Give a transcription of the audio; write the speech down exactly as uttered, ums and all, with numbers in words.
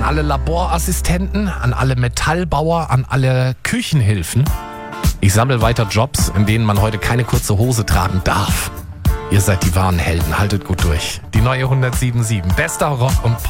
alle Laborassistenten, an alle Metallbauer, an alle Küchenhilfen. Ich sammle weiter Jobs, in denen man heute keine kurze Hose tragen darf. Ihr seid die wahren Helden, haltet gut durch. Die neue hundertsieben Komma sieben. Bester Rock und